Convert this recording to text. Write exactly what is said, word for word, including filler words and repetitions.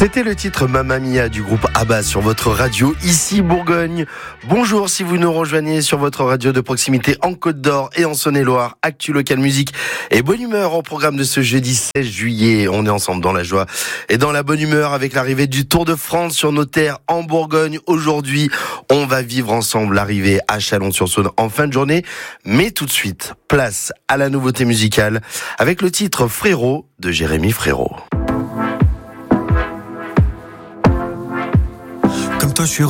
C'était le titre Mamma Mia du groupe ABBA sur votre radio, ici Bourgogne. Bonjour si vous nous rejoignez sur votre radio de proximité en Côte d'Or et en Saône-et-Loire. Actu Local Musique et bonne humeur au programme de ce jeudi seize juillet. On est ensemble dans la joie et dans la bonne humeur avec l'arrivée du Tour de France sur nos terres en Bourgogne. Aujourd'hui, on va vivre ensemble l'arrivée à Chalon-sur-Saône en fin de journée. Mais tout de suite, place à la nouveauté musicale avec le titre Frérot de Jérémy Frérot. Comme toi, je suis